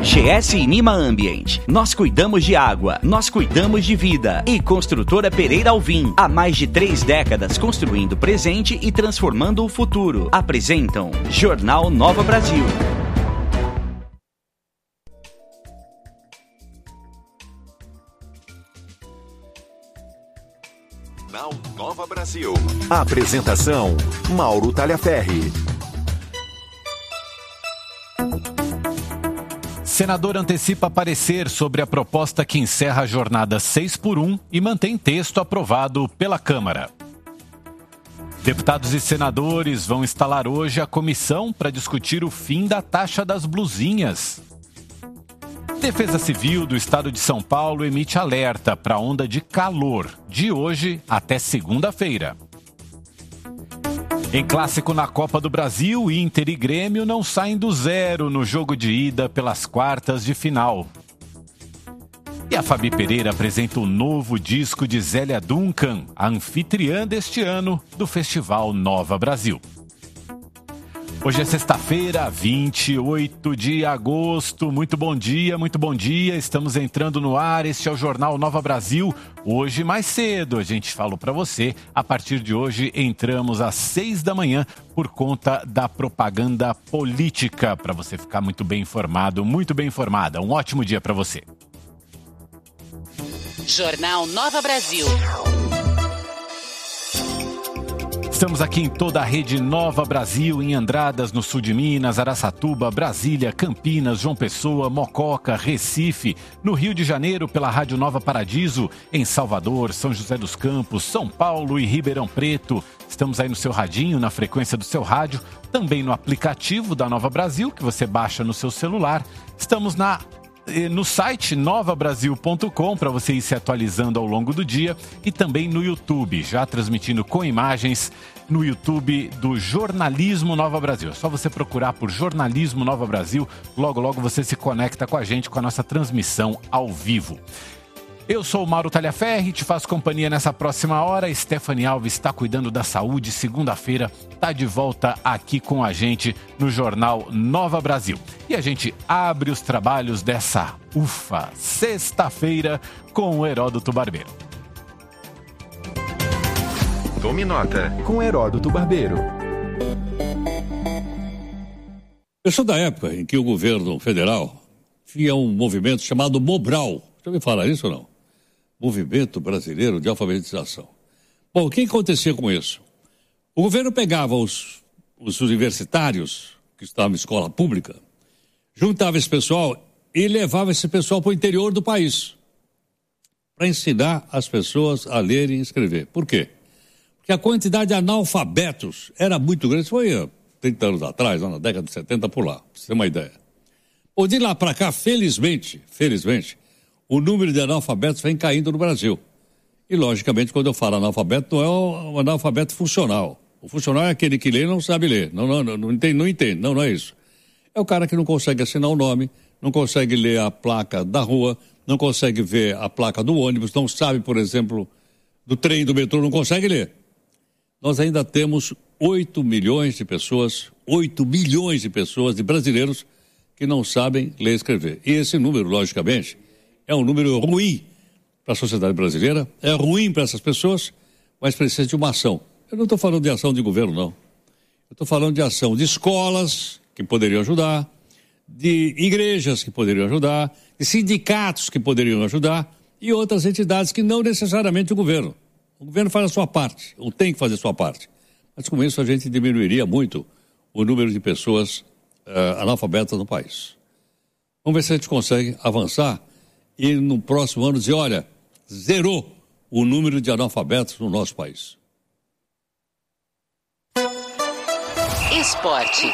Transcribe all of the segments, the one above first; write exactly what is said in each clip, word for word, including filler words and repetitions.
G S Inima Ambient. Nós cuidamos de água, nós cuidamos de vida. E Construtora Pereira Alvim. Há mais de três décadas construindo o presente e transformando o futuro. Apresentam Jornal Nova Brasil. Jornal Nova Brasil. Apresentação: Mauro Talhaferri. Senador antecipa parecer sobre a proposta que encerra a jornada seis por um e mantém texto aprovado pela Câmara. Deputados e senadores vão instalar hoje a comissão para discutir o fim da taxa das blusinhas. Defesa Civil do Estado de São Paulo emite alerta para a onda de calor de hoje até segunda-feira. Em clássico na Copa do Brasil, Inter e Grêmio não saem do zero no jogo de ida pelas quartas de final. E a Fabi Pereira apresenta o novo disco de Zélia Duncan, a anfitriã deste ano do Festival Nova Brasil. Hoje é sexta-feira, vinte e oito de agosto. Muito bom dia, muito bom dia. Estamos entrando no ar. Este é o Jornal Nova Brasil. Hoje mais cedo, a gente falou para você. A partir de hoje, entramos às seis da manhã por conta da propaganda política. Para você ficar muito bem informado, muito bem informada. Um ótimo dia para você. Jornal Nova Brasil. Estamos aqui em toda a rede Nova Brasil, em Andradas, no sul de Minas, Araçatuba, Brasília, Campinas, João Pessoa, Mococa, Recife, no Rio de Janeiro pela Rádio Nova Paradiso, em Salvador, São José dos Campos, São Paulo e Ribeirão Preto. Estamos aí no seu radinho, na frequência do seu rádio, também no aplicativo da Nova Brasil, que você baixa no seu celular. Estamos na... no site nova brasil ponto com para você ir se atualizando ao longo do dia e também no YouTube, já transmitindo com imagens no YouTube do Jornalismo Nova Brasil. É só você procurar por Jornalismo Nova Brasil, logo logo você se conecta com a gente, com a nossa transmissão ao vivo. Eu sou o Mauro Talhaferri, te faço companhia nessa próxima hora. Stephanie Alves está cuidando da saúde. Segunda-feira está de volta aqui com a gente no Jornal Nova Brasil. E a gente abre os trabalhos dessa, ufa, sexta-feira com o Heródoto Barbeiro. Tome nota com Heródoto Barbeiro. Eu sou da época em que o governo federal tinha um movimento chamado Mobral. Já ouviu falar isso ou não? Movimento Brasileiro de Alfabetização. Bom, o que acontecia com isso? O governo pegava os, os universitários que estavam em escola pública, juntava esse pessoal e levava esse pessoal para o interior do país para ensinar as pessoas a lerem e escrever. Por quê? Porque a quantidade de analfabetos era muito grande. Isso foi há trinta anos atrás, na década de setenta, por lá, para você ter uma ideia. Ou de lá para cá, felizmente, felizmente, o número de analfabetos vem caindo no Brasil. E, logicamente, quando eu falo analfabeto, não é um analfabeto funcional. O funcional é aquele que lê e não sabe ler. Não, não, não, não entende, não entende. Não, não é isso. É o cara que não consegue assinar o nome, não consegue ler a placa da rua, não consegue ver a placa do ônibus, não sabe, por exemplo, do trem, do metrô, não consegue ler. Nós ainda temos oito milhões de pessoas, oito milhões de pessoas, de brasileiros, que não sabem ler e escrever. E esse número, logicamente, é um número ruim para a sociedade brasileira, é ruim para essas pessoas, mas precisa de uma ação. Eu não estou falando de ação de governo, não. Eu estou falando de ação de escolas, que poderiam ajudar, de igrejas que poderiam ajudar, de sindicatos que poderiam ajudar e outras entidades que não necessariamente o governo. O governo faz a sua parte, ou tem que fazer a sua parte. Mas com isso a gente diminuiria muito o número de pessoas uh, analfabetas no país. Vamos ver se a gente consegue avançar e no próximo ano dizer, olha, zerou o número de analfabetos no nosso país. Esporte.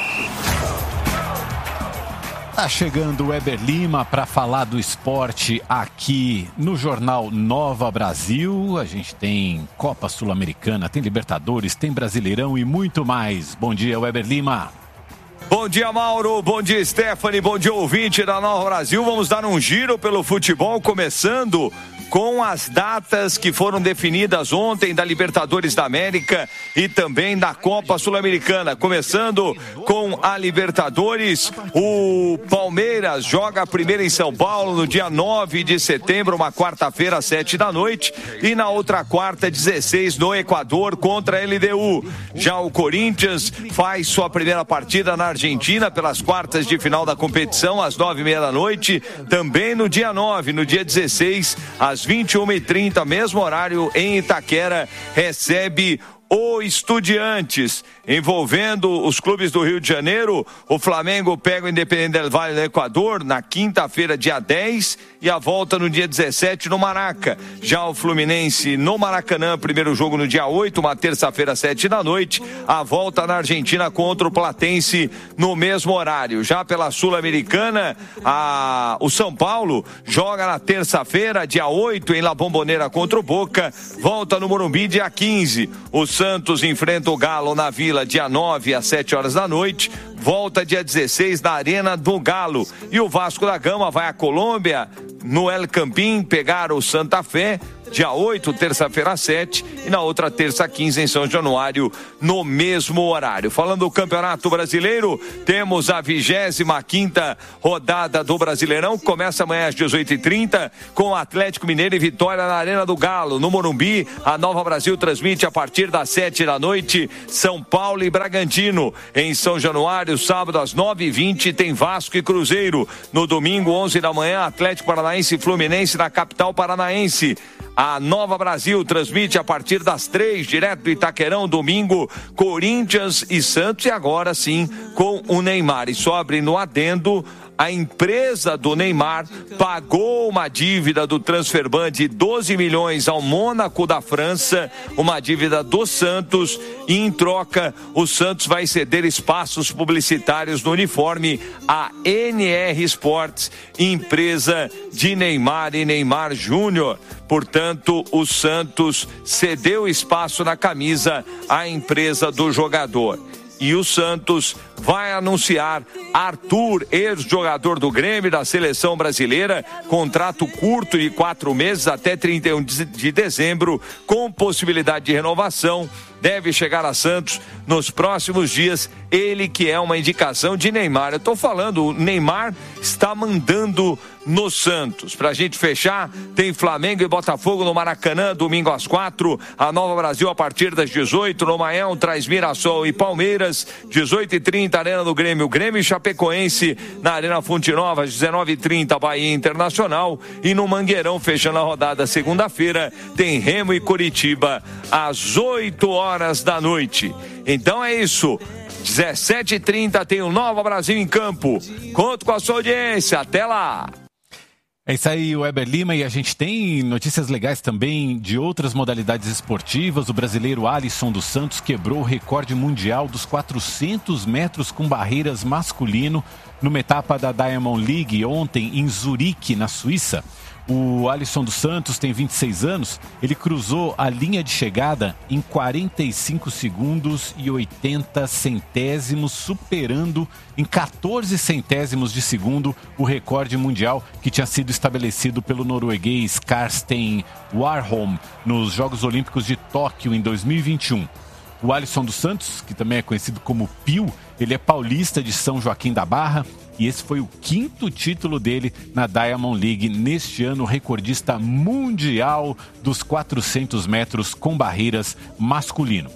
Tá chegando o Weber Lima para falar do esporte aqui no Jornal Nova Brasil. A gente tem Copa Sul-Americana, tem Libertadores, tem Brasileirão e muito mais. Bom dia, Weber Lima. Bom dia, Mauro. Bom dia, Stephanie. Bom dia, ouvinte da Nova Brasil. Vamos dar um giro pelo futebol, começando com as datas que foram definidas ontem da Libertadores da América e também da Copa Sul-Americana. Começando com a Libertadores, o Palmeiras joga a primeira em São Paulo no dia nove de setembro, uma quarta-feira, às sete da noite, e na outra quarta, dezesseis, no Equador, contra a L D U. Já o Corinthians faz sua primeira partida na Argentina pelas quartas de final da competição, às nove e meia da noite, também no dia nove, no dia dezesseis, às vinte e uma e trinta, mesmo horário em Itaquera, recebe o Estudiantes. Envolvendo os clubes do Rio de Janeiro, o Flamengo pega o Independente del Valle no Equador na quinta-feira, dia dez, e a volta no dia dezessete no Maraca. Já o Fluminense no Maracanã, primeiro jogo no dia oito, uma terça-feira, sete da noite, a volta na Argentina contra o Platense no mesmo horário. Já pela Sul-Americana, a... o São Paulo joga na terça-feira, dia oito, em La Bombonera contra o Boca, volta no Morumbi dia quinze. O Santos enfrenta o Galo na Vila dia nove às sete horas da noite, volta dia dezesseis na Arena do Galo. E o Vasco da Gama vai à Colômbia, no El Campín, pegar o Santa Fé, dia oito, terça-feira, sete, e na outra terça, quinze, em São Januário, no mesmo horário. Falando do Campeonato Brasileiro, temos a vigésima quinta rodada do Brasileirão, que começa amanhã às dezoito e trinta, com o Atlético Mineiro e Vitória na Arena do Galo. No Morumbi, a Nova Brasil transmite a partir das sete da noite, São Paulo e Bragantino. Em São Januário, sábado às nove e vinte, tem Vasco e Cruzeiro. No domingo, onze da manhã, Atlético Paranaense e Fluminense na capital paranaense. A Nova Brasil transmite a partir das três, direto do Itaquerão, domingo, Corinthians e Santos, e agora sim com o Neymar. E só abrindo um adendo, a empresa do Neymar pagou uma dívida do Transferban de doze milhões ao Mônaco da França, uma dívida do Santos, e em troca o Santos vai ceder espaços publicitários no uniforme à N R Sports, empresa de Neymar e Neymar Júnior. Portanto, o Santos cedeu espaço na camisa à empresa do jogador. E o Santos vai anunciar Arthur, ex-jogador do Grêmio, da seleção brasileira, contrato curto de quatro meses até trinta e um de dezembro, com possibilidade de renovação. Deve chegar a Santos nos próximos dias, ele que é uma indicação de Neymar. Eu estou falando, o Neymar está mandando no Santos. Pra gente fechar, tem Flamengo e Botafogo no Maracanã, domingo às quatro, a Nova Brasil a partir das dezoito, no Maião traz Mirassol e Palmeiras, dezoito e trinta, Arena do Grêmio, Grêmio e Chapecoense, na Arena Fonte Nova, às dezenove e trinta, Bahia Internacional, e no Mangueirão, fechando a rodada segunda-feira, tem Remo e Coritiba, às oito horas da noite. Então é isso, dezessete e trinta tem o Nova Brasil em campo. Conto com a sua audiência, até lá! É isso aí, Weber Lima, e a gente tem notícias legais também de outras modalidades esportivas. O brasileiro Alisson dos Santos quebrou o recorde mundial dos quatrocentos metros com barreiras masculino numa etapa da Diamond League ontem em Zurique, na Suíça. O Alisson dos Santos tem vinte e seis anos, ele cruzou a linha de chegada em quarenta e cinco segundos e oitenta centésimos, superando em quatorze centésimos de segundo o recorde mundial que tinha sido estabelecido pelo norueguês Karsten Warholm nos Jogos Olímpicos de Tóquio em dois mil e vinte e um. O Alisson dos Santos, que também é conhecido como Pio, ele é paulista de São Joaquim da Barra, e esse foi o quinto título dele na Diamond League neste ano, recordista mundial dos quatrocentos metros com barreiras masculino.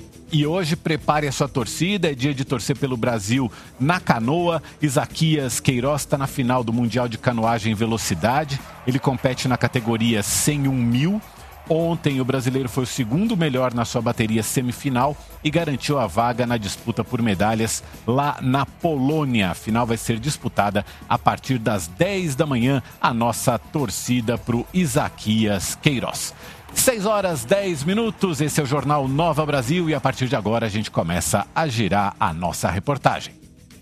E hoje prepare a sua torcida, é dia de torcer pelo Brasil na canoa. Isaquias Queiroz está na final do Mundial de Canoagem Velocidade, ele compete na categoria cem e um mil. Ontem o brasileiro foi o segundo melhor na sua bateria semifinal e garantiu a vaga na disputa por medalhas lá na Polônia. A final vai ser disputada a partir das dez da manhã. A nossa torcida para o Isaquias Queiroz. seis horas, dez minutos. Esse é o Jornal Nova Brasil e a partir de agora a gente começa a girar a nossa reportagem.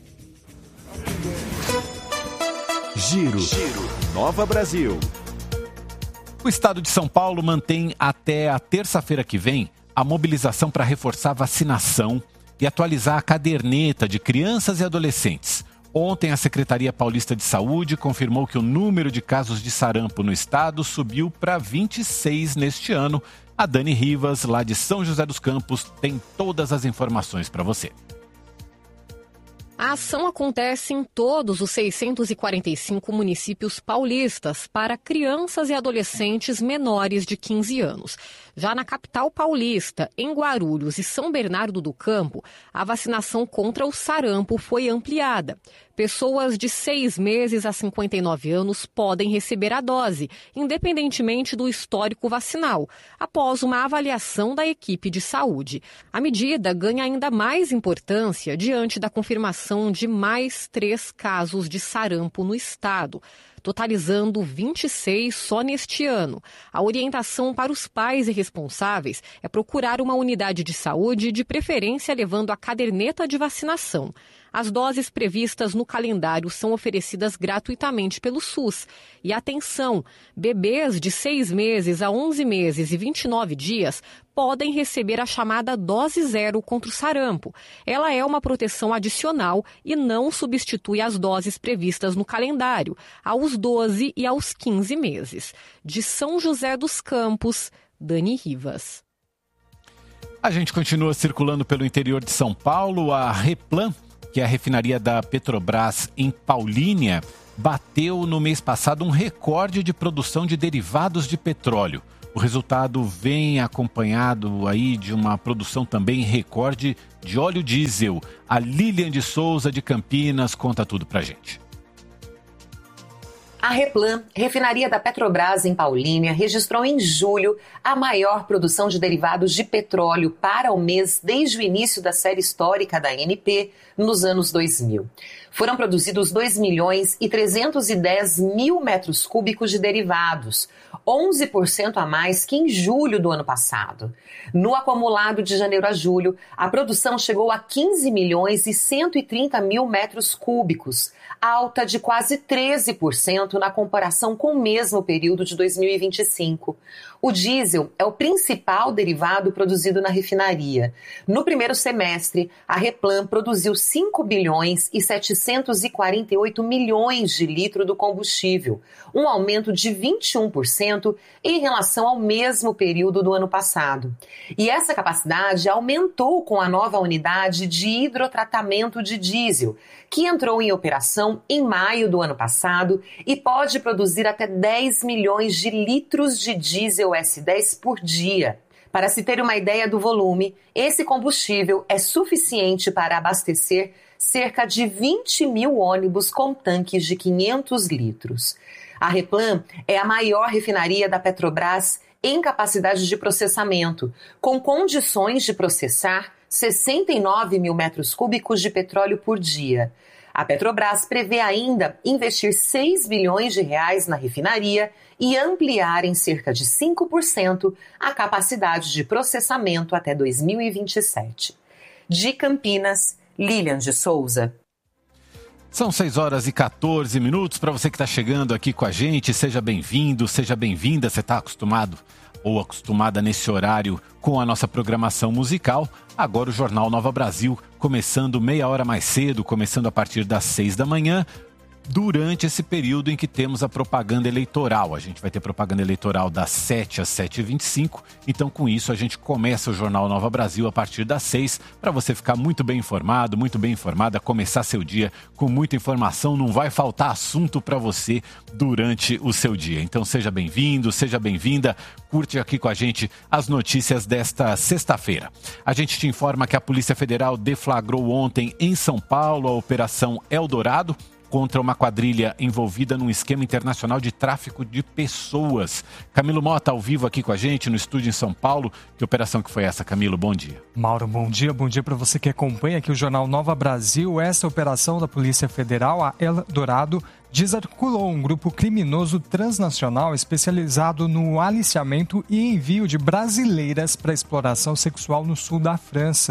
Giro, Giro. Nova Brasil. O estado de São Paulo mantém até a terça-feira que vem a mobilização para reforçar a vacinação e atualizar a caderneta de crianças e adolescentes. Ontem, a Secretaria Paulista de Saúde confirmou que o número de casos de sarampo no estado subiu para vinte e seis neste ano. A Dani Rivas, lá de São José dos Campos, tem todas as informações para você. A ação acontece em todos os seiscentos e quarenta e cinco municípios paulistas para crianças e adolescentes menores de quinze anos. Já na capital paulista, em Guarulhos e São Bernardo do Campo, a vacinação contra o sarampo foi ampliada. Pessoas de seis meses a cinquenta e nove anos podem receber a dose, independentemente do histórico vacinal, após uma avaliação da equipe de saúde. A medida ganha ainda mais importância diante da confirmação de mais três casos de sarampo no estado, totalizando vinte e seis só neste ano. A orientação para os pais e responsáveis é procurar uma unidade de saúde, de preferência levando a caderneta de vacinação. As doses previstas no calendário são oferecidas gratuitamente pelo SUS. E atenção, bebês de seis meses a onze meses e vinte e nove dias podem receber a chamada dose zero contra o sarampo. Ela é uma proteção adicional e não substitui as doses previstas no calendário, aos doze e aos quinze meses. De São José dos Campos, Dani Rivas. A gente continua circulando pelo interior de São Paulo. A Replan, que é a refinaria da Petrobras em Paulínia, bateu no mês passado um recorde de produção de derivados de petróleo. O resultado vem acompanhado aí de uma produção também recorde de óleo diesel. A Lilian de Souza, de Campinas, conta tudo pra gente. A Replan, refinaria da Petrobras em Paulínia, registrou em julho a maior produção de derivados de petróleo para o mês desde o início da série histórica da A N P, nos anos dois mil. Foram produzidos dois milhões e trezentos e dez mil metros cúbicos de derivados, onze por cento a mais que em julho do ano passado. No acumulado de janeiro a julho, a produção chegou a quinze milhões e cento e trinta mil metros cúbicos, alta de quase treze por cento na comparação com o mesmo período de dois mil e vinte e cinco. O diesel é o principal derivado produzido na refinaria. No primeiro semestre, a Replan produziu cinco bilhões e setecentos e quarenta e oito milhões de litros do combustível, um aumento de vinte e um por cento em relação ao mesmo período do ano passado. E essa capacidade aumentou com a nova unidade de hidrotratamento de diesel, que entrou em operação em maio do ano passado e pode produzir até dez milhões de litros de diesel S dez por dia. Para se ter uma ideia do volume, esse combustível é suficiente para abastecer cerca de vinte mil ônibus com tanques de quinhentos litros. A Replan é a maior refinaria da Petrobras em capacidade de processamento, com condições de processar sessenta e nove mil metros cúbicos de petróleo por dia. A Petrobras prevê ainda investir seis bilhões de reais na refinaria e ampliar em cerca de cinco por cento a capacidade de processamento até dois mil e vinte e sete. De Campinas, Lilian de Souza. São seis horas e quatorze minutos. Para você que está chegando aqui com a gente, seja bem-vindo, seja bem-vinda. Você está acostumado ou acostumada nesse horário com a nossa programação musical? Agora o Jornal Nova Brasil, começando meia hora mais cedo, começando a partir das seis da manhã, durante esse período em que temos a propaganda eleitoral. A gente vai ter propaganda eleitoral das sete às sete e vinte e cinco, então com isso a gente começa o Jornal Nova Brasil a partir das seis, para você ficar muito bem informado, muito bem informada, começar seu dia com muita informação, não vai faltar assunto para você durante o seu dia. Então seja bem-vindo, seja bem-vinda, curte aqui com a gente as notícias desta sexta-feira. A gente te informa que a Polícia Federal deflagrou ontem em São Paulo a Operação Eldorado, contra uma quadrilha envolvida num esquema internacional de tráfico de pessoas. Camilo Mota, ao vivo aqui com a gente, no estúdio em São Paulo. Que operação que foi essa, Camilo? Bom dia. Mauro, bom dia. Bom dia para você que acompanha aqui o Jornal Nova Brasil. Essa operação da Polícia Federal, a Eldorado, desarticulou um grupo criminoso transnacional especializado no aliciamento e envio de brasileiras para exploração sexual no sul da França.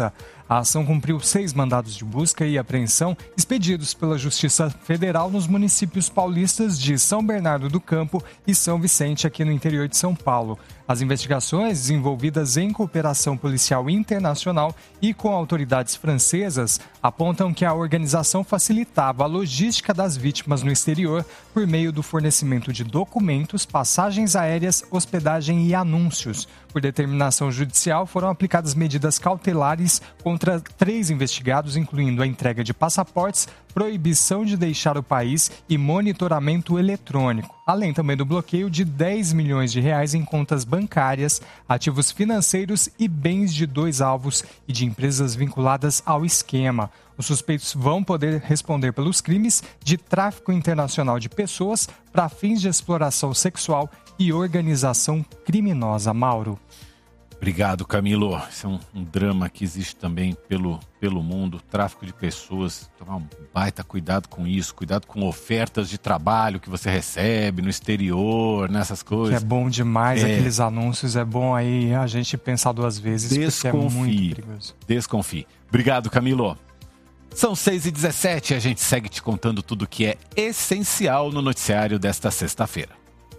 A ação cumpriu seis mandados de busca e apreensão expedidos pela Justiça Federal nos municípios paulistas de São Bernardo do Campo e São Vicente, aqui no interior de São Paulo. As investigações, desenvolvidas em cooperação policial internacional e com autoridades francesas, apontam que a organização facilitava a logística das vítimas no exterior por meio do fornecimento de documentos, passagens aéreas, hospedagem e anúncios. Por determinação judicial, foram aplicadas medidas cautelares contra três investigados, incluindo a entrega de passaportes, proibição de deixar o país e monitoramento eletrônico, além também do bloqueio de dez milhões de reais em contas bancárias, ativos financeiros e bens de dois alvos e de empresas vinculadas ao esquema. Os suspeitos vão poder responder pelos crimes de tráfico internacional de pessoas para fins de exploração sexual e organização criminosa. Mauro. Obrigado, Camilo. Isso é um, um drama que existe também pelo, pelo mundo, tráfico de pessoas. Tomar um baita cuidado com isso, cuidado com ofertas de trabalho que você recebe no exterior, nessas coisas. Que é bom demais, é. Aqueles anúncios, é bom aí a gente pensar duas vezes, Desconfie, porque é muito perigoso. Desconfie. Obrigado, Camilo. São seis e dezessete e a gente segue te contando tudo que é essencial no noticiário desta sexta-feira.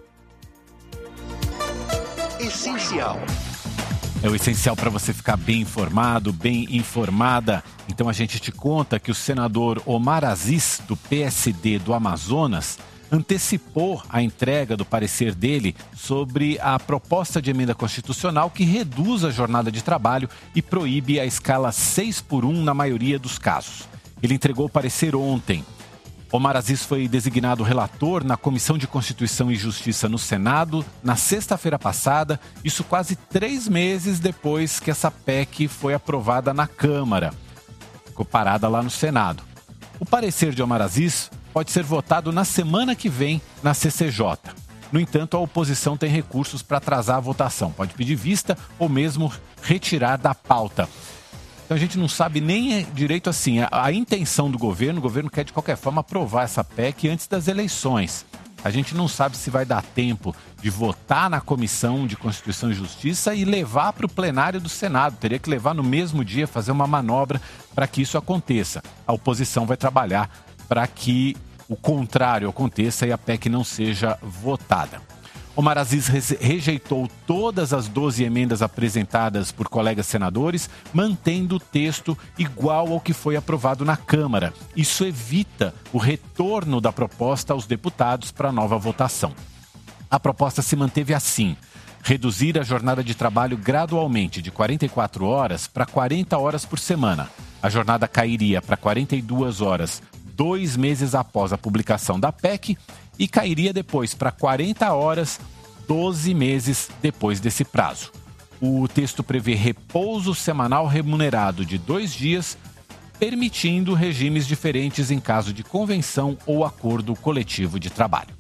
Essencial. É o essencial para você ficar bem informado, bem informada. Então a gente te conta que o senador Omar Aziz, do P S D do Amazonas, antecipou a entrega do parecer dele sobre a proposta de emenda constitucional que reduz a jornada de trabalho e proíbe a escala seis por um na maioria dos casos. Ele entregou o parecer ontem. Omar Aziz foi designado relator na Comissão de Constituição e Justiça no Senado na sexta-feira passada, isso quase três meses depois que essa P E C foi aprovada na Câmara. Ficou parada lá no Senado. O parecer de Omar Aziz pode ser votado na semana que vem na C C J. No entanto, a oposição tem recursos para atrasar a votação. Pode pedir vista ou mesmo retirar da pauta. Então a gente não sabe nem direito assim, a, a intenção do governo, o governo quer de qualquer forma aprovar essa P E C antes das eleições. A gente não sabe se vai dar tempo de votar na Comissão de Constituição e Justiça e levar para o plenário do Senado. Teria que levar no mesmo dia, fazer uma manobra para que isso aconteça. A oposição vai trabalhar para que o contrário aconteça e a P E C não seja votada. Omar Aziz rejeitou todas as doze emendas apresentadas por colegas senadores, mantendo o texto igual ao que foi aprovado na Câmara. Isso evita o retorno da proposta aos deputados para nova votação. A proposta se manteve assim: reduzir a jornada de trabalho gradualmente de quarenta e quatro horas para quarenta horas por semana. A jornada cairia para quarenta e duas horas dois meses após a publicação da P E C e cairia depois para quarenta horas, doze meses depois desse prazo. O texto prevê repouso semanal remunerado de dois dias, permitindo regimes diferentes em caso de convenção ou acordo coletivo de trabalho.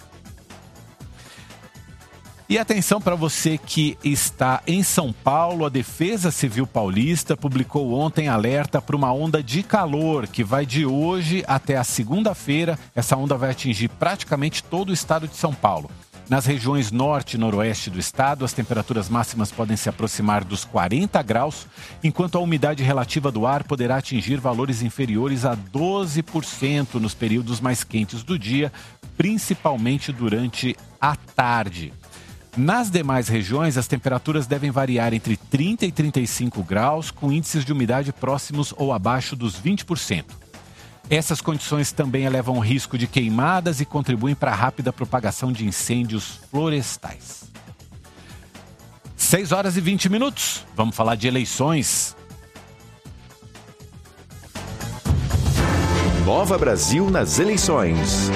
E atenção para você que está em São Paulo, a Defesa Civil Paulista publicou ontem alerta para uma onda de calor que vai de hoje até a segunda-feira. Essa onda vai atingir praticamente todo o estado de São Paulo. Nas regiões norte e noroeste do estado, as temperaturas máximas podem se aproximar dos quarenta graus, enquanto a umidade relativa do ar poderá atingir valores inferiores a doze por cento nos períodos mais quentes do dia, principalmente durante a tarde. Nas demais regiões, as temperaturas devem variar entre trinta e trinta e cinco graus, com índices de umidade próximos ou abaixo dos vinte por cento. Essas condições também elevam o risco de queimadas e contribuem para a rápida propagação de incêndios florestais. seis horas e vinte minutos. Vamos falar de eleições. Nova Brasil nas eleições.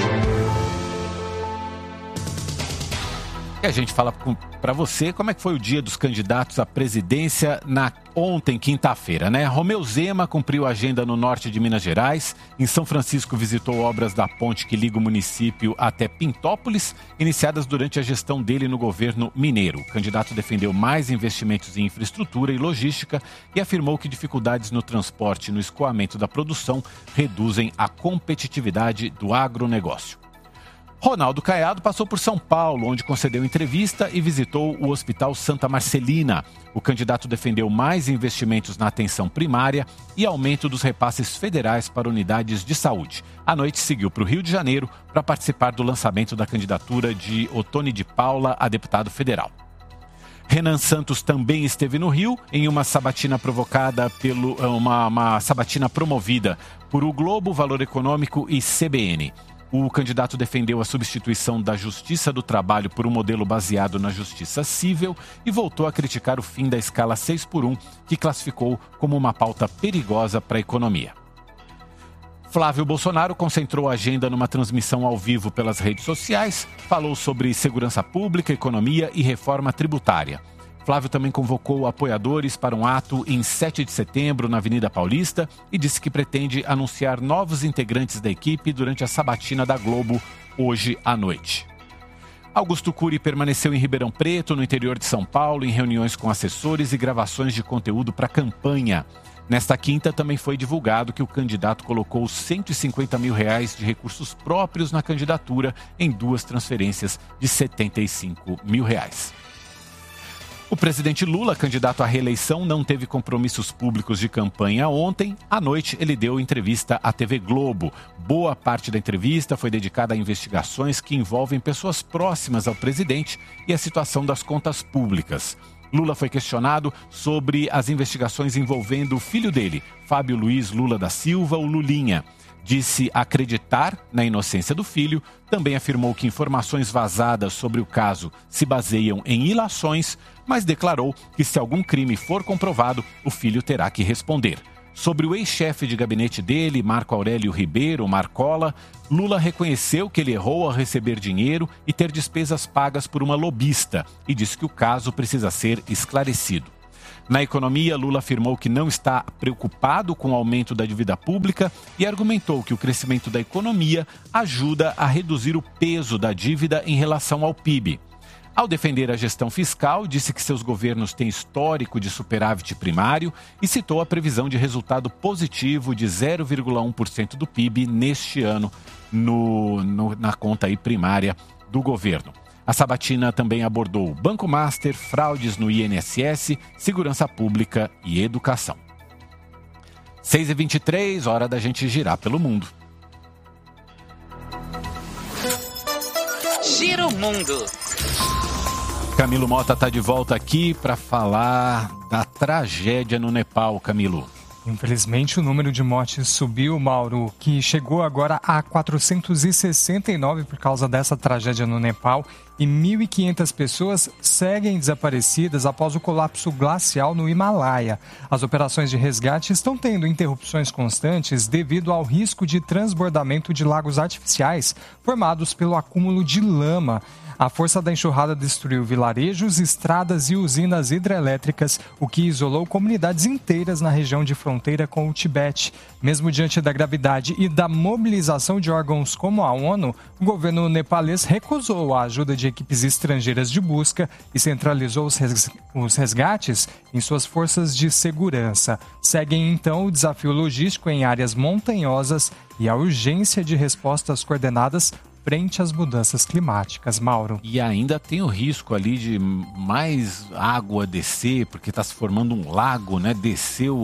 E a gente fala para você como é que foi o dia dos candidatos à presidência na ontem, quinta-feira, né? Romeu Zema cumpriu a agenda no norte de Minas Gerais. Em São Francisco visitou obras da ponte que liga o município até Pintópolis, iniciadas durante a gestão dele no governo mineiro. O candidato defendeu mais investimentos em infraestrutura e logística e afirmou que dificuldades no transporte e no escoamento da produção reduzem a competitividade do agronegócio. Ronaldo Caiado passou por São Paulo, onde concedeu entrevista e visitou o Hospital Santa Marcelina. O candidato defendeu mais investimentos na atenção primária e aumento dos repasses federais para unidades de saúde. À noite, seguiu para o Rio de Janeiro para participar do lançamento da candidatura de Ottoni de Paula a deputado federal. Renan Santos também esteve no Rio em uma sabatina provocada pelo uma, uma sabatina promovida por O Globo, Valor Econômico e C B N. O candidato defendeu a substituição da Justiça do Trabalho por um modelo baseado na Justiça Cível e voltou a criticar o fim da escala seis por um, que classificou como uma pauta perigosa para a economia. Flávio Bolsonaro concentrou a agenda numa transmissão ao vivo pelas redes sociais, falou sobre segurança pública, economia e reforma tributária. Flávio também convocou apoiadores para um ato em sete de setembro na Avenida Paulista e disse que pretende anunciar novos integrantes da equipe durante a sabatina da Globo hoje à noite. Augusto Cury permaneceu em Ribeirão Preto, no interior de São Paulo, em reuniões com assessores e gravações de conteúdo para a campanha. Nesta quinta, também foi divulgado que o candidato colocou cento e cinquenta mil reais de recursos próprios na candidatura em duas transferências de setenta e cinco mil reais. O presidente Lula, candidato à reeleição, não teve compromissos públicos de campanha ontem. À noite, ele deu entrevista à T V Globo. Boa parte da entrevista foi dedicada a investigações que envolvem pessoas próximas ao presidente e a situação das contas públicas. Lula foi questionado sobre as investigações envolvendo o filho dele, Fábio Luiz Lula da Silva, o Lulinha. Disse acreditar na inocência do filho, também afirmou que informações vazadas sobre o caso se baseiam em ilações, mas declarou que se algum crime for comprovado, o filho terá que responder. Sobre o ex-chefe de gabinete dele, Marco Aurélio Ribeiro, Marcola, Lula reconheceu que ele errou ao receber dinheiro e ter despesas pagas por uma lobista e disse que o caso precisa ser esclarecido. Na economia, Lula afirmou que não está preocupado com o aumento da dívida pública e argumentou que o crescimento da economia ajuda a reduzir o peso da dívida em relação ao P I B. Ao defender a gestão fiscal, disse que seus governos têm histórico de superávit primário e citou a previsão de resultado positivo de zero vírgula um por cento do P I B neste ano no, no, na conta aí primária do governo. A sabatina também abordou Banco Master, fraudes no I N S S, segurança pública e educação. seis e vinte e três, hora da gente girar pelo mundo. Gira o mundo. Camilo Mota está de volta aqui para falar da tragédia no Nepal, Camilo. Infelizmente, o número de mortes subiu, Mauro, que chegou agora a quatrocentos e sessenta e nove por causa dessa tragédia no Nepal e mil e quinhentas pessoas seguem desaparecidas após o colapso glacial no Himalaia. As operações de resgate estão tendo interrupções constantes devido ao risco de transbordamento de lagos artificiais formados pelo acúmulo de lama. A força da enxurrada destruiu vilarejos, estradas e usinas hidrelétricas, o que isolou comunidades inteiras na região de fronteira com o Tibete. Mesmo diante da gravidade e da mobilização de órgãos como a ONU, o governo nepalês recusou a ajuda de equipes estrangeiras de busca e centralizou os resgates em suas forças de segurança. Seguem então o desafio logístico em áreas montanhosas e a urgência de respostas coordenadas frente às mudanças climáticas, Mauro. E ainda tem o risco ali de mais água descer, porque está se formando um lago, né? Desceu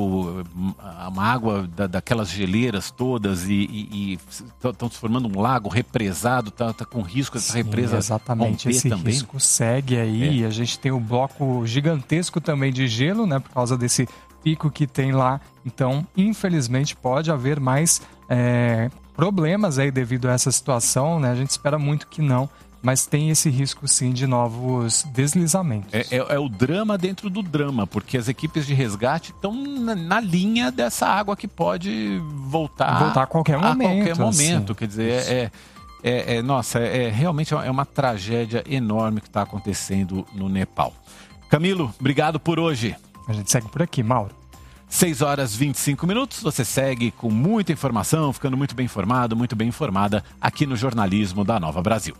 uma água da, daquelas geleiras todas e estão se formando um lago represado, está tá com risco essa represa. Sim, exatamente, esse também. Risco segue aí. É. A gente tem um bloco gigantesco também de gelo, né? Por causa desse pico que tem lá. Então, infelizmente, pode haver mais É, problemas aí devido a essa situação, né? A gente espera muito que não, mas tem esse risco sim de novos deslizamentos. É, é, é o drama dentro do drama, porque as equipes de resgate estão na, na linha dessa água que pode voltar, voltar a qualquer momento. A qualquer momento, assim. Quer dizer, é, é, é, nossa, é, é realmente é uma tragédia enorme que está acontecendo no Nepal. Camilo, obrigado por hoje. A gente segue por aqui, Mauro. seis horas e vinte e cinco minutos, você segue com muita informação, ficando muito bem informado, muito bem informada aqui no Jornalismo da Nova Brasil.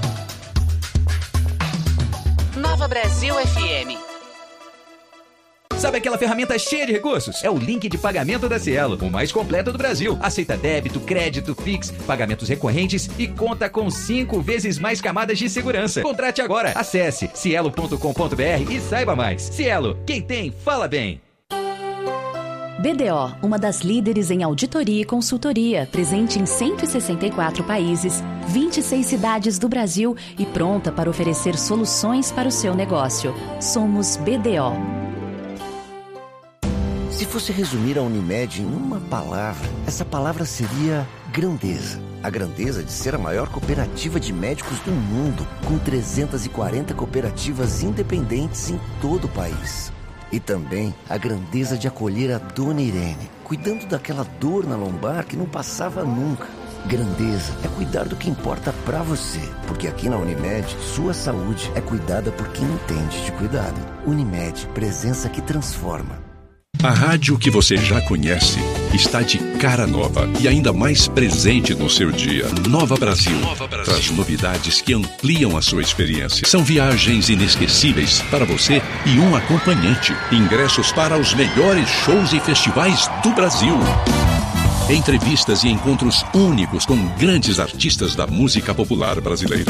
Nova Brasil F M. Sabe aquela ferramenta cheia de recursos? É o link de pagamento da Cielo, o mais completo do Brasil. Aceita débito, crédito, Pix, pagamentos recorrentes e conta com cinco vezes mais camadas de segurança. Contrate agora. Acesse cielo ponto com ponto br e saiba mais. Cielo, quem tem, fala bem. B D O, uma das líderes em auditoria e consultoria, presente em cento e sessenta e quatro países, vinte e seis cidades do Brasil e pronta para oferecer soluções para o seu negócio. Somos B D O. Se fosse resumir a Unimed em uma palavra, essa palavra seria grandeza. A grandeza de ser a maior cooperativa de médicos do mundo, com trezentas e quarenta cooperativas independentes em todo o país. E também a grandeza de acolher a Dona Irene, cuidando daquela dor na lombar que não passava nunca. Grandeza é cuidar do que importa pra você, porque aqui na Unimed, sua saúde é cuidada por quem entende de cuidado. Unimed, presença que transforma. A rádio que você já conhece está de cara nova e ainda mais presente no seu dia. Nova Brasil, Nova Brasil traz novidades que ampliam a sua experiência. São viagens inesquecíveis para você e um acompanhante. Ingressos para os melhores shows e festivais do Brasil. Entrevistas e encontros únicos com grandes artistas da música popular brasileira.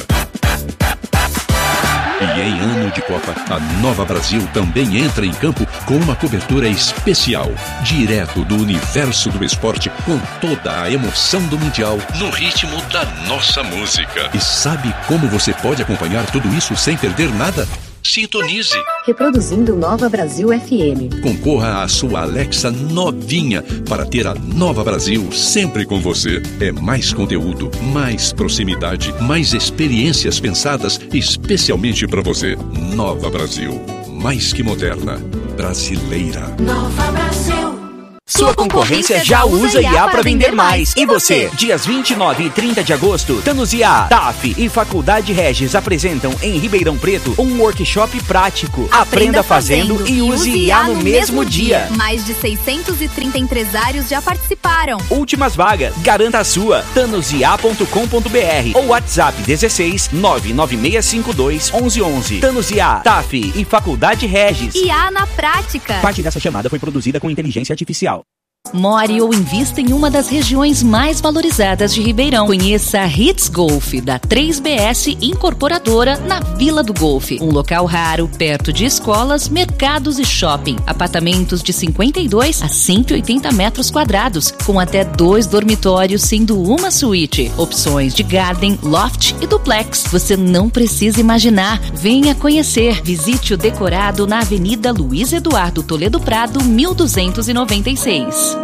E em ano de Copa, a Nova Brasil também entra em campo com uma cobertura especial, direto do universo do esporte, com toda a emoção do Mundial, no ritmo da nossa música. E sabe como você pode acompanhar tudo isso sem perder nada? Sintonize. Reproduzindo Nova Brasil F M. Concorra à sua Alexa novinha para ter a Nova Brasil sempre com você. É mais conteúdo, mais proximidade, mais experiências pensadas especialmente para você. Nova Brasil. Mais que moderna. Brasileira. Nova Brasil. Sua concorrência já usa I A para vender mais. E você? Dias vinte e nove e trinta de agosto, Thanos I A, T A F e Faculdade Regis apresentam em Ribeirão Preto um workshop prático. Aprenda, Aprenda fazendo, fazendo e use I A no, no mesmo dia. dia. Mais de seiscentos e trinta empresários já participaram. Últimas vagas. Garanta a sua. thanos i a ponto com ponto br ou WhatsApp dezesseis nove nove seis cinco dois onze onze. Thanos I A, T A F e Faculdade Regis. I A na prática. Parte dessa chamada foi produzida com inteligência artificial. More ou invista em uma das regiões mais valorizadas de Ribeirão. Conheça a Hits Golf, da três B S Incorporadora, na Vila do Golfe. Um local raro, perto de escolas, mercados e shopping. Apartamentos de cinquenta e dois a cento e oitenta metros quadrados, com até dois dormitórios, sendo uma suíte. Opções de garden, loft e duplex. Você não precisa imaginar. Venha conhecer. Visite o decorado na Avenida Luiz Eduardo Toledo Prado, mil duzentos e noventa e seis.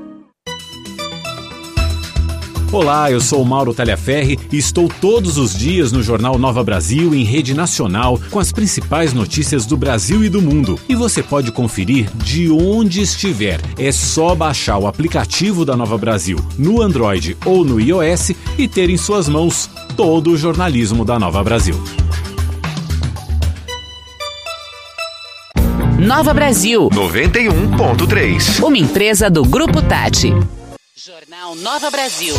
Olá, eu sou o Mauro Talhaferri e estou todos os dias no Jornal Nova Brasil em rede nacional com as principais notícias do Brasil e do mundo. E você pode conferir de onde estiver. É só baixar o aplicativo da Nova Brasil no Android ou no iOS e ter em suas mãos todo o jornalismo da Nova Brasil. Nova Brasil noventa e um ponto três. Uma empresa do Grupo Tati. Jornal Nova Brasil.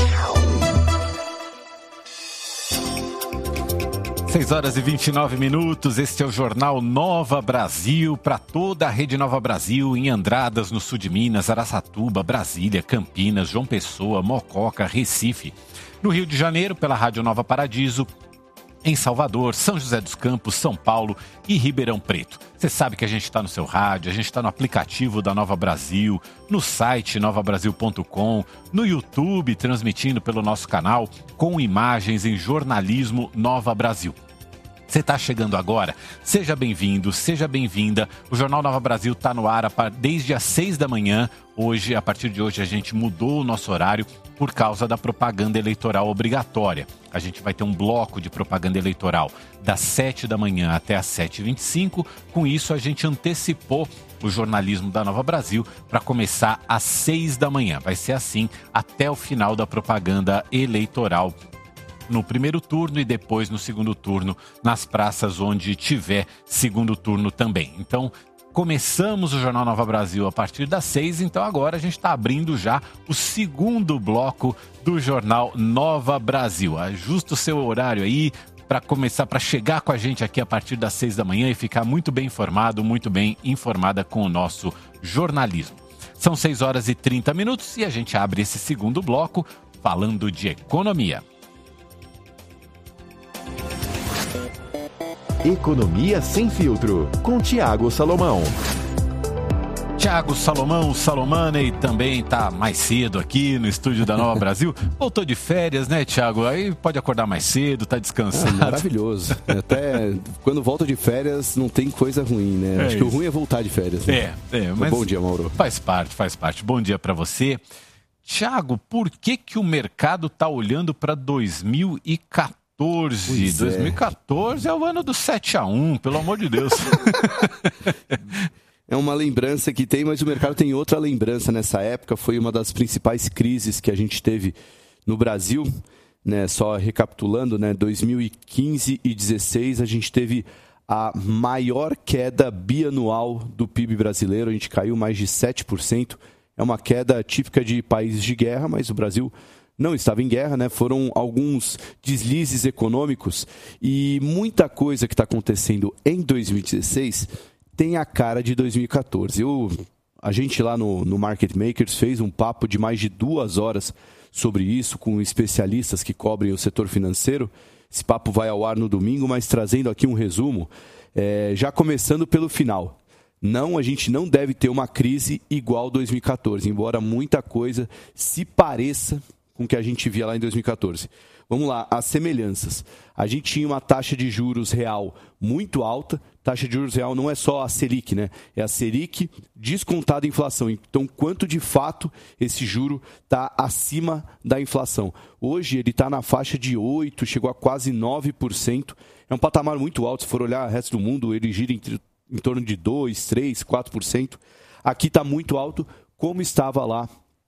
seis horas e vinte e nove minutos, este é o Jornal Nova Brasil, para toda a rede Nova Brasil, em Andradas, no sul de Minas, Araçatuba, Brasília, Campinas, João Pessoa, Mococa, Recife. No Rio de Janeiro, pela Rádio Nova Paradiso, em Salvador, São José dos Campos, São Paulo e Ribeirão Preto. Você sabe que a gente está no seu rádio, a gente está no aplicativo da Nova Brasil, no site nova brasil ponto com, no YouTube, transmitindo pelo nosso canal, com imagens em jornalismo Nova Brasil. Você está chegando agora? Seja bem-vindo, seja bem-vinda. O Jornal Nova Brasil está no ar desde as seis da manhã. Hoje, a partir de hoje, a gente mudou o nosso horário por causa da propaganda eleitoral obrigatória. A gente vai ter um bloco de propaganda eleitoral das sete da manhã até as sete e vinte e cinco. Com isso, a gente antecipou o jornalismo da Nova Brasil para começar às seis da manhã. Vai ser assim até o final da propaganda eleitoral no primeiro turno e depois no segundo turno, nas praças onde tiver segundo turno também. Então, começamos o Jornal Nova Brasil a partir das seis, então agora a gente está abrindo já o segundo bloco do Jornal Nova Brasil. Ajusta o seu horário aí, para começar, para chegar com a gente aqui a partir das seis da manhã e ficar muito bem informado, muito bem informada com o nosso jornalismo. São seis horas e trinta minutos e a gente abre esse segundo bloco falando de economia. Economia Sem Filtro, com Tiago Salomão. Tiago Salomão, Salomane, também tá mais cedo aqui no estúdio da Nova Brasil. Voltou de férias, né, Tiago? Aí pode acordar mais cedo, tá descansado. É maravilhoso. Até quando volta de férias não tem coisa ruim, né? É Acho isso. que o ruim é voltar de férias. Né? É, é. Mas bom dia, Mauro. Faz parte, faz parte. Bom dia para você. Tiago, por que que o mercado tá olhando para dois mil e quatorze? Pois dois mil e quatorze é. é o ano do sete a um, pelo amor de Deus. É uma lembrança que tem, mas o mercado tem outra lembrança nessa época. Foi uma das principais crises que a gente teve no Brasil, né? Só recapitulando, né? dois mil e quinze e dezesseis a gente teve a maior queda bianual do P I B brasileiro. A gente caiu mais de sete por cento. É uma queda típica de países de guerra, mas o Brasil não estava em guerra, né? Foram alguns deslizes econômicos e muita coisa que está acontecendo em dois mil e dezesseis tem a cara de dois mil e quatorze. Eu, a gente lá no, no Market Makers fez um papo de mais de duas horas sobre isso, com especialistas que cobrem o setor financeiro. Esse papo vai ao ar no domingo, mas trazendo aqui um resumo, é, já começando pelo final. Não, a gente não deve ter uma crise igual dois mil e quatorze, embora muita coisa se pareça com o que a gente via lá em dois mil e quatorze. Vamos lá, as semelhanças. A gente tinha uma taxa de juros real muito alta. Taxa de juros real não é só a Selic, né? É a Selic descontada a inflação. Então, quanto de fato esse juro está acima da inflação? Hoje ele está na faixa de oito por cento, chegou a quase nove por cento. É um patamar muito alto. Se for olhar o resto do mundo, ele gira em, em torno de dois, três, quatro por cento. Aqui está muito alto, como estava lá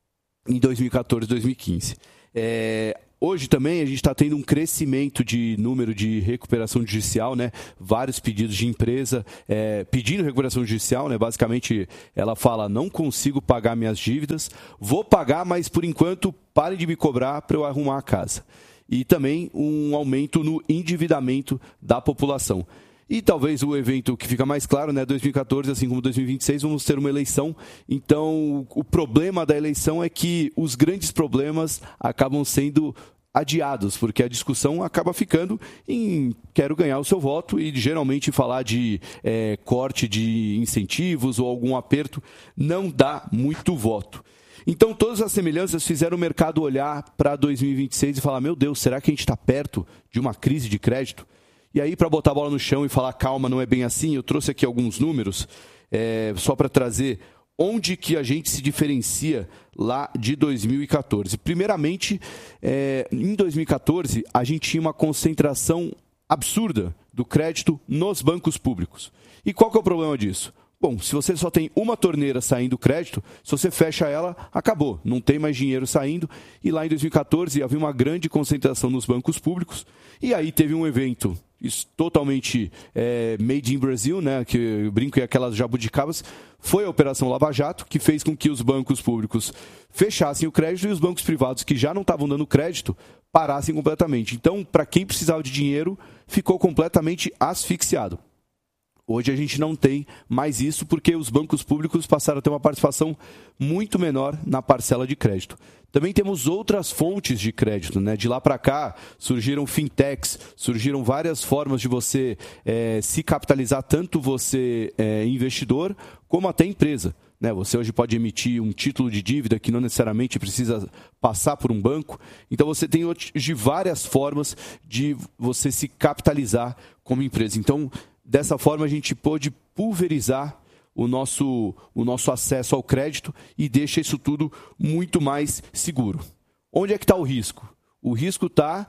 em dois mil e quatorze, dois mil e quinze. É... Hoje também a gente está tendo um crescimento de número de recuperação judicial, né? Vários pedidos de empresa é, pedindo recuperação judicial, né? Basicamente ela fala, não consigo pagar minhas dívidas, vou pagar, mas por enquanto pare de me cobrar para eu arrumar a casa. E também um aumento no endividamento da população. E talvez o evento que fica mais claro, né, dois mil e quatorze, assim como dois mil e vinte e seis, vamos ter uma eleição. Então, o problema da eleição é que os grandes problemas acabam sendo adiados, porque a discussão acaba ficando em quero ganhar o seu voto e geralmente falar de é, corte de incentivos ou algum aperto não dá muito voto. Então, todas as semelhanças fizeram o mercado olhar para dois mil e vinte e seis e falar, meu Deus, será que a gente está perto de uma crise de crédito? E aí, para botar a bola no chão e falar, calma, não é bem assim, eu trouxe aqui alguns números, é, só para trazer onde que a gente se diferencia lá de dois mil e quatorze. Primeiramente, é, em dois mil e quatorze, a gente tinha uma concentração absurda do crédito nos bancos públicos. E qual que é o problema disso? Bom, se você só tem uma torneira saindo crédito, se você fecha ela, acabou, não tem mais dinheiro saindo. E lá em dois mil e quatorze havia uma grande concentração nos bancos públicos. E aí teve um evento isso, totalmente é, made in Brazil, né, que eu brinco é aquelas jabuticabas, foi a Operação Lava Jato, que fez com que os bancos públicos fechassem o crédito e os bancos privados que já não estavam dando crédito parassem completamente. Então, para quem precisava de dinheiro, ficou completamente asfixiado. Hoje a gente não tem mais isso porque os bancos públicos passaram a ter uma participação muito menor na parcela de crédito. Também temos outras fontes de crédito, né? De lá para cá surgiram fintechs, surgiram várias formas de você é, se capitalizar, tanto você é, investidor como até empresa. Né? Você hoje pode emitir um título de dívida que não necessariamente precisa passar por um banco. Então você tem hoje várias formas de você se capitalizar como empresa. Então, dessa forma, a gente pôde pulverizar o nosso, o nosso acesso ao crédito e deixa isso tudo muito mais seguro. Onde é que está o risco? O risco está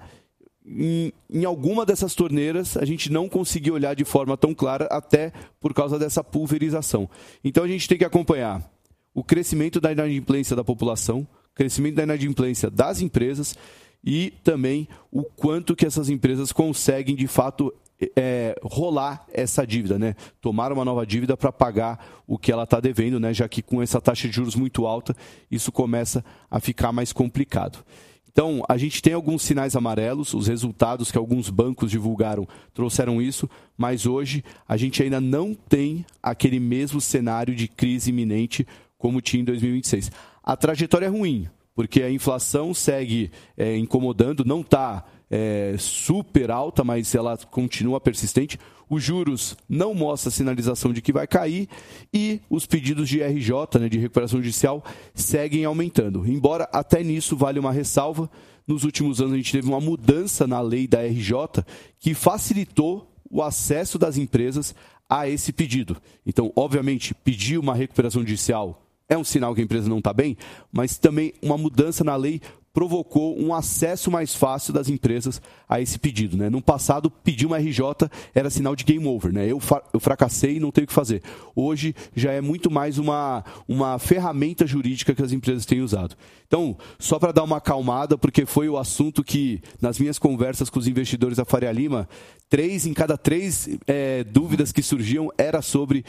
em, em alguma dessas torneiras, a gente não conseguiu olhar de forma tão clara, até por causa dessa pulverização. Então, a gente tem que acompanhar o crescimento da inadimplência da população, o crescimento da inadimplência das empresas e também o quanto que essas empresas conseguem, de fato, É, rolar essa dívida, né? Tomar uma nova dívida para pagar o que ela está devendo, né? Já que com essa taxa de juros muito alta, isso começa a ficar mais complicado. Então, a gente tem alguns sinais amarelos, os resultados que alguns bancos divulgaram trouxeram isso, mas hoje a gente ainda não tem aquele mesmo cenário de crise iminente como tinha em dois mil e vinte e seis. A trajetória é ruim, porque a inflação segue é, incomodando, não está é, super alta, mas ela continua persistente. Os juros não mostram sinalização de que vai cair e os pedidos de R J, né, de recuperação judicial, seguem aumentando. Embora até nisso vale uma ressalva, nos últimos anos a gente teve uma mudança na lei da R J que facilitou o acesso das empresas a esse pedido. Então, obviamente, pedir uma recuperação judicial é um sinal que a empresa não está bem, mas também uma mudança na lei provocou um acesso mais fácil das empresas a esse pedido, né? No passado, pedir uma R J era sinal de game over, né? Eu, fa- eu fracassei e não tenho o que fazer. Hoje, já é muito mais uma, uma ferramenta jurídica que as empresas têm usado. Então, só para dar uma acalmada, porque foi o assunto que, nas minhas conversas com os investidores da Faria Lima, três em cada três é, dúvidas que surgiam era sobre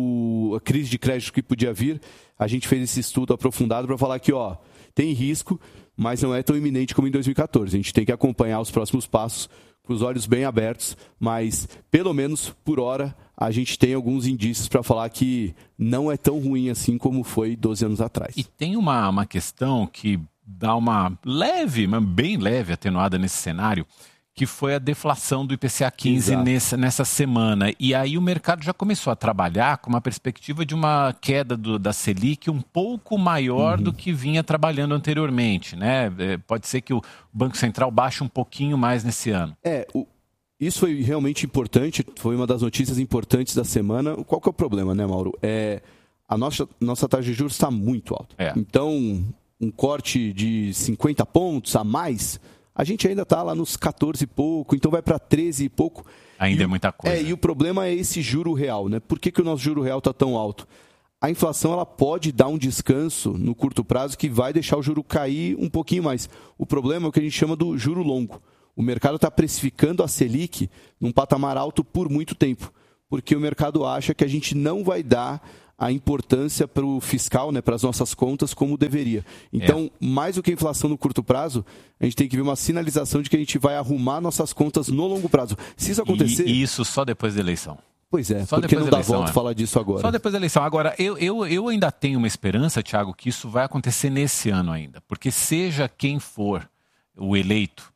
o, a crise de crédito que podia vir. A gente fez esse estudo aprofundado para falar que, ó, tem risco, mas não é tão iminente como em dois mil e catorze. A gente tem que acompanhar os próximos passos com os olhos bem abertos, mas, pelo menos por hora, a gente tem alguns indícios para falar que não é tão ruim assim como foi doze anos atrás. E tem uma, uma questão que dá uma leve, mas bem leve atenuada nesse cenário, que foi a deflação do I P C A quinze nessa, nessa semana. E aí o mercado já começou a trabalhar com uma perspectiva de uma queda do, da Selic um pouco maior uhum. do que vinha trabalhando anteriormente, né? É, pode ser que o Banco Central baixe um pouquinho mais nesse ano. É, o, isso foi realmente importante, foi uma das notícias importantes da semana. Qual que é o problema, né, Mauro? É, a nossa, nossa taxa de juros está muito alta. É. Então, um corte de cinquenta pontos a mais, a gente ainda está lá nos quatorze e pouco, então vai para treze e pouco. Ainda e, é muita coisa. É, e o problema é esse juro real, né? Por que, que o nosso juro real está tão alto? A inflação ela pode dar um descanso no curto prazo que vai deixar o juro cair um pouquinho mais. O problema é o que a gente chama do juro longo. O mercado está precificando a Selic num patamar alto por muito tempo, porque o mercado acha que a gente não vai dar a importância para o fiscal, né, para as nossas contas, como deveria. Então, é. mais do que a inflação no curto prazo, a gente tem que ver uma sinalização de que a gente vai arrumar nossas contas no longo prazo. Se isso acontecer... E isso só depois da eleição. Pois é, só porque não dá eleição, volta é. falar disso agora. Só depois da eleição. Agora, eu, eu, eu ainda tenho uma esperança, Thiago, que isso vai acontecer nesse ano ainda. Porque seja quem for o eleito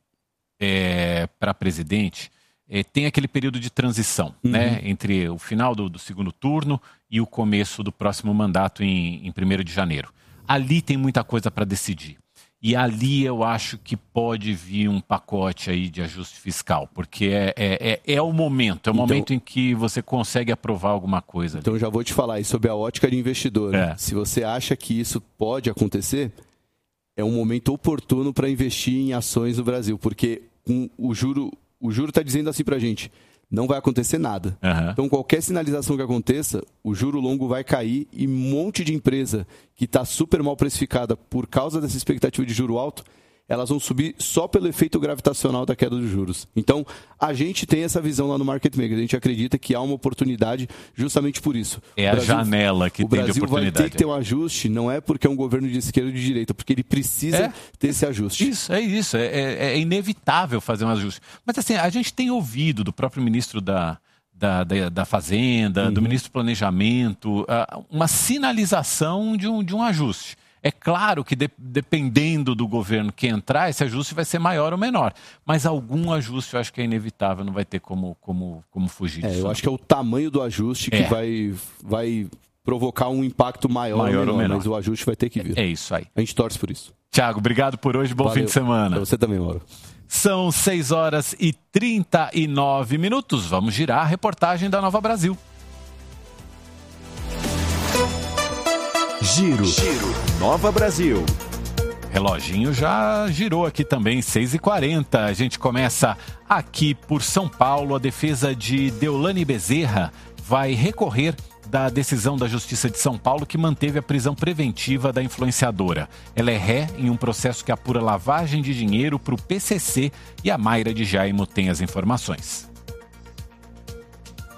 é, para presidente... É, tem aquele período de transição, uhum. né, entre o final do, do segundo turno e o começo do próximo mandato em, em primeiro de janeiro. Ali tem muita coisa para decidir. E ali eu acho que pode vir um pacote aí de ajuste fiscal, porque é, é, é, é o momento, é o então, momento em que você consegue aprovar alguma coisa. Então ali. Já vou te falar aí sobre a ótica de investidor. É. Se você acha que isso pode acontecer, é um momento oportuno para investir em ações no Brasil, porque com o juro... O juro está dizendo assim para a gente, não vai acontecer nada. Uhum. Então, qualquer sinalização que aconteça, o juro longo vai cair e um monte de empresa que está super mal precificada por causa dessa expectativa de juro alto, elas vão subir só pelo efeito gravitacional da queda dos juros. Então, a gente tem essa visão lá no Market Maker. A gente acredita que há uma oportunidade justamente por isso. É a Brasil, janela que tem de oportunidade. O Brasil vai ter que ter um ajuste, não é porque é um governo de esquerda ou de direita, porque ele precisa é, ter esse ajuste. Isso, é isso. É, é, é inevitável fazer um ajuste. Mas assim, a gente tem ouvido do próprio ministro da... Da, da, da Fazenda, uhum. do ministro do Planejamento, uma sinalização de um, de um ajuste. É claro que de, dependendo do governo que entrar, esse ajuste vai ser maior ou menor. Mas algum ajuste eu acho que é inevitável, não vai ter como, como, como fugir é, disso. Eu acho que é o tamanho do ajuste que é. vai, vai provocar um impacto maior, maior ou, menor, ou menor, mas o ajuste vai ter que vir. É, é isso aí. A gente torce por isso. Thiago, obrigado por hoje, bom Valeu. fim de semana. Pra você também, Mauro. São seis horas e trinta e nove minutos. Vamos girar a reportagem da Nova Brasil. Giro. Giro. Nova Brasil. Reloginho já girou aqui também, seis e quarenta. A gente começa aqui por São Paulo. A defesa de Deolane Bezerra vai recorrer da decisão da Justiça de São Paulo que manteve a prisão preventiva da influenciadora. Ela é ré em um processo que apura lavagem de dinheiro para o P C C e a Mayra de Jaimo tem as informações.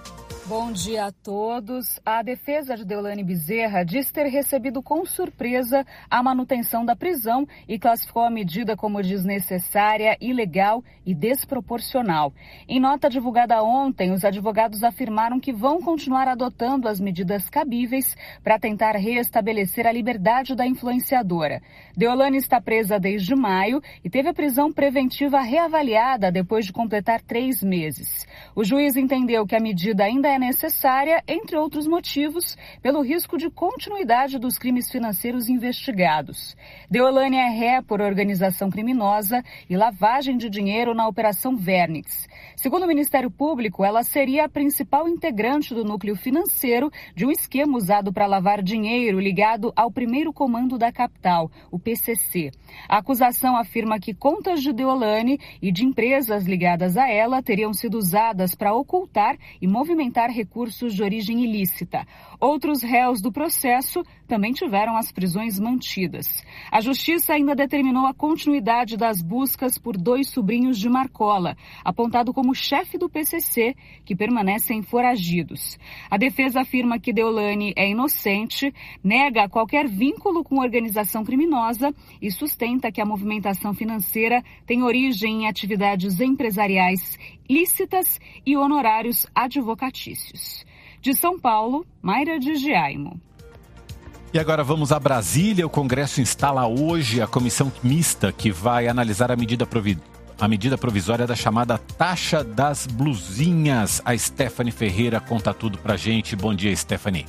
Bom dia a todos. A defesa de Deolane Bezerra diz ter recebido com surpresa a manutenção da prisão e classificou a medida como desnecessária, ilegal e desproporcional. Em nota divulgada ontem, os advogados afirmaram que vão continuar adotando as medidas cabíveis para tentar restabelecer a liberdade da influenciadora. Deolane está presa desde maio e teve a prisão preventiva reavaliada depois de completar três meses. O juiz entendeu que a medida ainda é necessária, entre outros motivos, pelo risco de continuidade dos crimes financeiros investigados. Deolane é ré por organização criminosa e lavagem de dinheiro na Operação Vernix. Segundo o Ministério Público, ela seria a principal integrante do núcleo financeiro de um esquema usado para lavar dinheiro ligado ao primeiro comando da capital, o P C C. A acusação afirma que contas de Deolane e de empresas ligadas a ela teriam sido usadas para ocultar e movimentar recursos de origem ilícita. Outros réus do processo também tiveram as prisões mantidas. A Justiça ainda determinou a continuidade das buscas por dois sobrinhos de Marcola, apontado como chefe do P C C, que permanecem foragidos. A defesa afirma que Deolane é inocente, nega qualquer vínculo com organização criminosa e sustenta que a movimentação financeira tem origem em atividades empresariais lícitas e honorários advocatícios. De São Paulo, Mayra de Giaimo. E agora vamos a Brasília. O Congresso instala hoje a comissão mista que vai analisar a medida, provi... a medida provisória da chamada taxa das blusinhas. A Stephanie Ferreira conta tudo pra gente. Bom dia, Stephanie.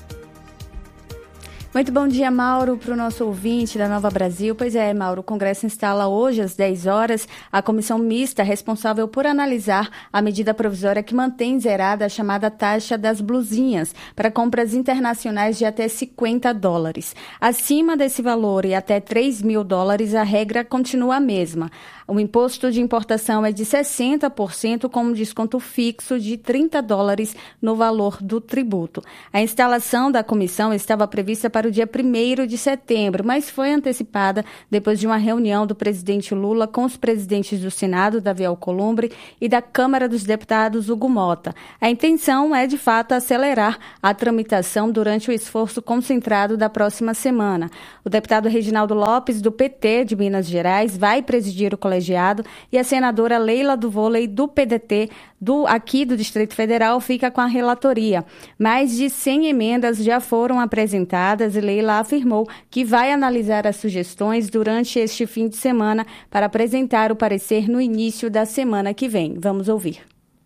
Muito bom dia, Mauro, para o nosso ouvinte da Nova Brasil. Pois é, Mauro, o Congresso instala hoje às dez horas a comissão mista responsável por analisar a medida provisória que mantém zerada a chamada taxa das blusinhas para compras internacionais de até cinquenta dólares. Acima desse valor e até três mil dólares, a regra continua a mesma. O imposto de importação é de sessenta por cento com um desconto fixo de trinta dólares no valor do tributo. A instalação da comissão estava prevista para o dia primeiro de setembro, mas foi antecipada depois de uma reunião do presidente Lula com os presidentes do Senado, Davi Alcolumbre, e da Câmara dos Deputados, Hugo Mota. A intenção é, de fato, acelerar a tramitação durante o esforço concentrado da próxima semana. O deputado Reginaldo Lopes, do P T de Minas Gerais, vai presidir o colegiado e a senadora Leila do Vôlei, do P D T, do, aqui do Distrito Federal, fica com a relatoria. Mais de cem emendas já foram apresentadas e Leila afirmou que vai analisar as sugestões durante este fim de semana para apresentar o parecer no início da semana que vem. Vamos ouvir.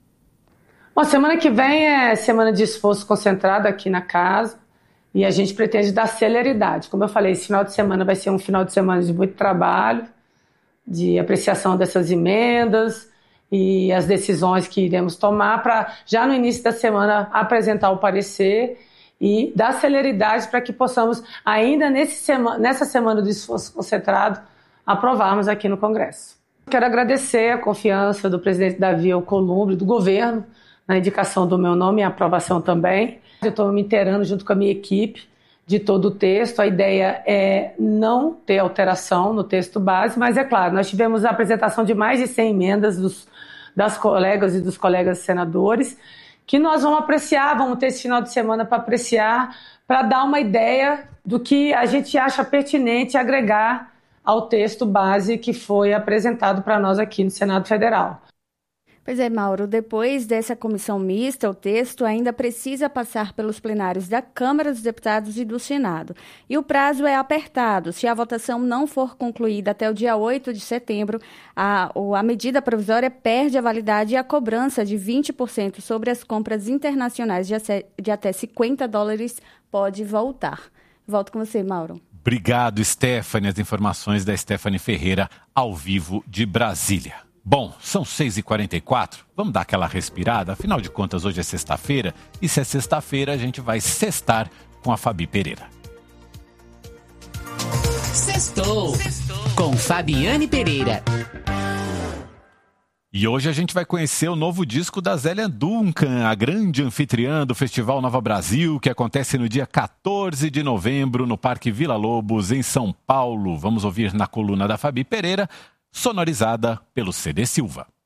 Bom, semana que vem é semana de esforço concentrado aqui na casa e a gente pretende dar celeridade. Como eu falei, esse final de semana vai ser um final de semana de muito trabalho, de apreciação dessas emendas e as decisões que iremos tomar para, já no início da semana, apresentar o parecer e dar celeridade para que possamos, ainda nesse sema, nessa semana do esforço concentrado, aprovarmos aqui no Congresso. Quero agradecer a confiança do presidente Davi Alcolumbre, do governo, na indicação do meu nome e a aprovação também. Eu estou me inteirando junto com a minha equipe de todo o texto. A ideia é não ter alteração no texto base, mas é claro, nós tivemos a apresentação de mais de cem emendas dos, das colegas e dos colegas senadores, que nós vamos apreciar, vamos ter esse final de semana para apreciar, para dar uma ideia do que a gente acha pertinente agregar ao texto base que foi apresentado para nós aqui no Senado Federal. Pois é, Mauro, depois dessa comissão mista, o texto ainda precisa passar pelos plenários da Câmara dos Deputados e do Senado. E o prazo é apertado. Se a votação não for concluída até o dia oito de setembro, a, a medida provisória perde a validade e a cobrança de vinte por cento sobre as compras internacionais de, de até cinquenta dólares pode voltar. Volto com você, Mauro. Obrigado, Stephanie. As informações da Stephanie Ferreira, ao vivo de Brasília. Bom, são seis e quarenta e quatro, vamos dar aquela respirada, afinal de contas hoje é sexta-feira, e se é sexta-feira a gente vai sextar com a Fabi Pereira. Sextou com Fabiane Pereira. E hoje a gente vai conhecer o novo disco da Zélia Duncan, a grande anfitriã do Festival Nova Brasil, que acontece no dia quatorze de novembro no Parque Vila Lobos, em São Paulo. Vamos ouvir na coluna da Fabi Pereira, sonorizada pelo C D Silva.